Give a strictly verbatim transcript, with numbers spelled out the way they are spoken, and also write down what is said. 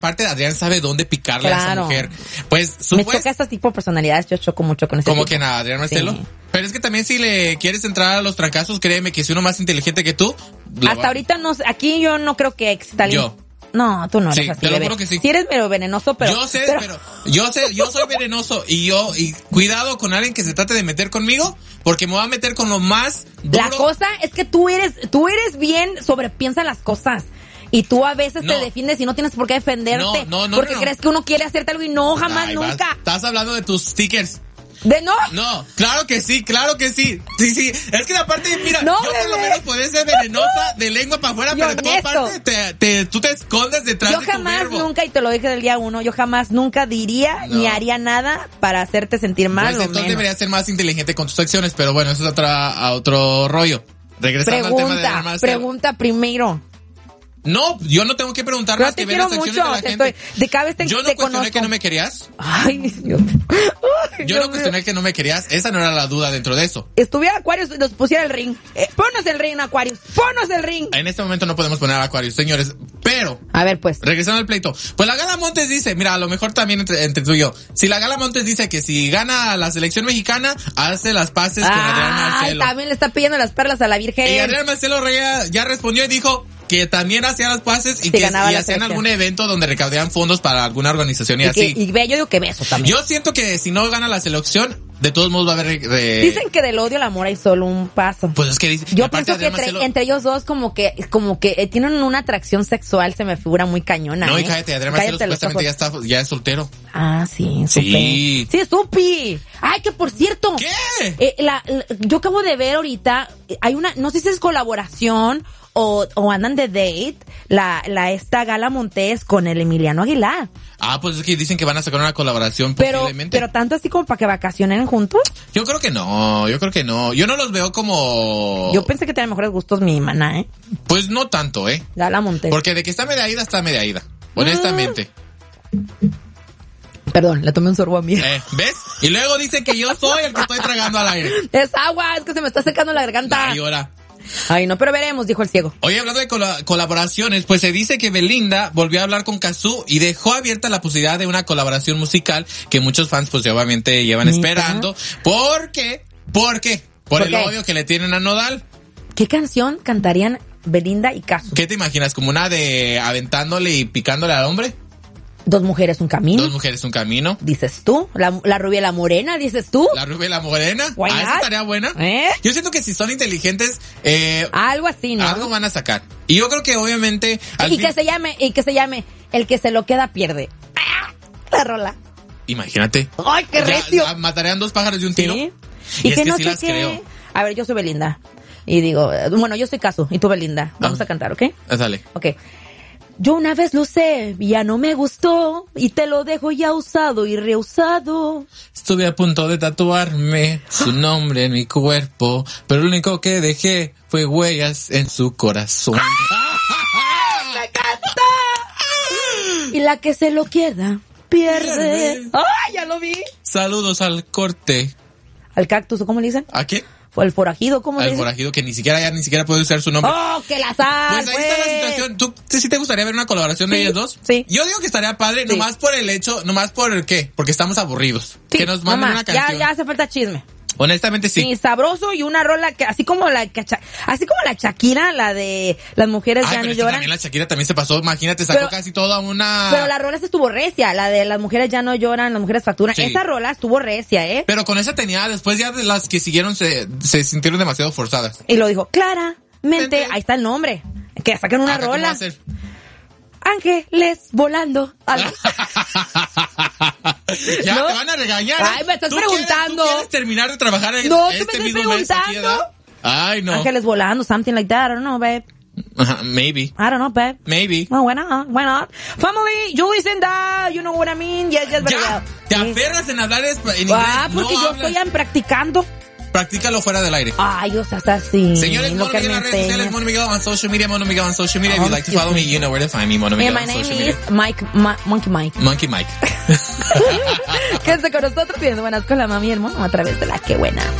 parte de Adrián sabe dónde picarle claro. a esa mujer. Pues, me choca este tipo de personalidades, yo choco mucho con ese ¿Cómo tipo. que nada, Adrián Marcelo? Sí. Pero es que también si le quieres entrar a los trancazos, créeme que si uno más inteligente que tú... Hasta va. ahorita no, aquí yo no creo que exista alguien. Yo. No, tú no eres sí, así, te lo bebé. juro que sí. Sí eres pero venenoso, pero... Yo sé, pero... pero yo sé, yo soy venenoso y yo, y cuidado con alguien que se trate de meter conmigo, porque me va a meter con lo más duro. La cosa es que tú eres, tú eres bien sobrepiensa las cosas. Y tú a veces no. te defiendes y no tienes por qué defenderte. No, no, no. Porque no, no. crees que uno quiere hacerte algo y no, jamás, Ay, nunca. Vas, estás hablando de tus stickers. ¿De no? No, claro que sí, claro que sí. Sí, sí. Es que aparte, mira, no, yo bebé. por lo menos podría ser venenosa de lengua para afuera, pero de todas partes te, te, tú te escondes detrás yo de tu jamás, verbo. nunca, y te lo dije del día uno, yo jamás, nunca diría no. ni haría nada para hacerte sentir mal pues o entonces menos. deberías ser más inteligente con tus acciones, pero bueno, eso es otra, a otro rollo. Regresando pregunta, al tema de armas. Pregunta primero. No, yo no tengo que preguntar pero más que ver las acciones mucho, de la gente. Estoy, de cada vez te, yo no te cuestioné conozco. que no me querías. Ay, Dios. Ay, yo Dios no cuestioné mío. que no me querías. Esa no era la duda dentro de eso. Estuviera Aquarius y nos pusiera el ring. Eh, ponnos el ring, Aquarius. Ponnos el ring. En este momento no podemos poner a Aquarius, señores. Pero. A ver, pues. Regresando al pleito. Pues la Gala Montes dice, mira, a lo mejor también entre, entre tú y yo. Si la Gala Montes dice que si gana la selección mexicana, hace las paces con ah, Adrián Marcelo. También le está pidiendo las perlas a la Virgen. Y Adrián Marcelo Reyes ya respondió y dijo que también hacía las paces y sí, que y hacían selección. algún evento donde recaudaban fondos para alguna organización y, y así. Que, y ve, yo digo que beso también. Yo siento que si no gana la selección, de todos modos va a haber... De... Dicen que del odio al amor hay solo un paso. Pues es que dice... Yo pienso que entre, Marcelo... entre ellos dos como que como que eh, tienen una atracción sexual, se me figura muy cañona. No, ¿eh? y cállate, Adrián Marcelo supuestamente ya está, ya es soltero. Ah, sí, supe. Sí. Sí, supi. Ay, que por cierto. ¿Qué? Eh, la, la, yo acabo de ver ahorita, hay una, no sé si es colaboración o, o andan de date, la, la esta Gala Montes con el Emiliano Aguilar. Ah, pues es que dicen que van a sacar una colaboración pero, posiblemente. Pero tanto así como para que vacacionen juntos. Yo creo que no, yo creo que no. Yo no los veo como... Yo pensé que tenía mejores gustos mi maná, ¿eh? Pues no tanto, ¿eh? Gala Montes. Porque de que está media ida, está media ida. Honestamente. Mm. Perdón, le tomé un sorbo a mí. Eh, ¿ves? Y luego dice que yo soy el que estoy tragando al aire. Es agua, es que se me está secando la garganta. Ay, ahora. Ay, no, pero veremos, dijo el ciego. Oye, hablando de col- colaboraciones, pues se dice que Belinda volvió a hablar con Cazzu y dejó abierta la posibilidad de una colaboración musical que muchos fans pues obviamente llevan ¿Nita? esperando. ¿Por qué? ¿Por qué? Por, ¿Por el qué? odio que le tienen a Nodal. ¿Qué canción cantarían Belinda y Cazzu? ¿Qué te imaginas? ¿Como una de aventándole y picándole al hombre? Dos mujeres, un camino. Dos mujeres, un camino. Dices tú. La, la rubia y la morena, dices tú. La rubia y la morena. Why ah, not? esa estaría buena. ¿Eh? Yo siento que si son inteligentes, eh, algo así, ¿no? Algo van a sacar. Y yo creo que obviamente... Al y fin... que se llame, y que se llame, el que se lo queda pierde. ¡Ah! La rola. Imagínate. ¡Ay, qué recio! Ya, matarían dos pájaros de un tiro. ¿Sí? Y, y es que que no sí sé las qué. creo. A ver, yo soy Belinda. Y digo, bueno, yo soy Cazzu y tú Belinda. Vamos ah. a cantar, ¿ok? Ah, dale. Ok. Yo una vez lo sé, ya no me gustó, y te lo dejo ya usado y reusado. Estuve a punto de tatuarme su nombre en mi cuerpo, pero lo único que dejé fue huellas en su corazón. ¡Ah! ¡Me encanta! Y la que se lo queda, pierde. ¡Ay, ya lo vi! Saludos al corte. ¿Al cactus o cómo le dicen? ¿A qué? Fue el forajido, ¿cómo le Al dicen? forajido que ni siquiera ya ni siquiera puede usar su nombre. ¡Oh, que la sal! Pues ahí está la situación. ¿Tú sí te gustaría ver una colaboración sí, de ellas dos? Sí. Yo digo que estaría padre, sí. nomás por el hecho, nomás por el qué, porque estamos aburridos. Sí, que nos manden mamá, una canción. Ya, ya hace falta chisme. Honestamente sí. Sí, sabroso y una rola que así como la así como la Shakira, la de las mujeres Ay, ya pero no es que lloran. también la Shakira también se pasó, imagínate, sacó pero, casi toda una... Pero la rola esa estuvo recia, la de las mujeres ya no lloran, las mujeres facturan. Sí. Esa rola estuvo recia, ¿eh? Pero con esa tenía, después ya de las que siguieron se, se sintieron demasiado forzadas. Y lo dijo, claramente, Mente. Ahí está el nombre. Que saquen una Acá, rola. ¿cómo va a ser? Ángeles volando. Ya ¿no? te van a regañar. Ay, me estás ¿Tú preguntando. Quieres, ¿Tú quieres terminar de trabajar en no, este ¿tú me mismo estás mes aquí, preguntando? Ay, no. Ángeles volando, something like that. I don't know, babe. Uh, maybe. I don't know, babe. Maybe. Well, why not? Why not? Family, Julie Senda, you know what I mean? Yes, yes, very Ya, well. te sí. aferras en hablar en inglés. Ah, porque no yo hablas. estoy practicando. Practícalo fuera del aire. Ay, o sea, está así. Señores, Mono Miguel en las redes sociales, Mono Miguel on social media, Mono Miguel on social media. If you'd like to follow me, you know where to find me, Mono Miguel my on name social is media. Mike, Ma- Monkey Mike. Monkey Mike. Quédense con nosotros pidiendo buenas con la mami y el mono a través de la que buena.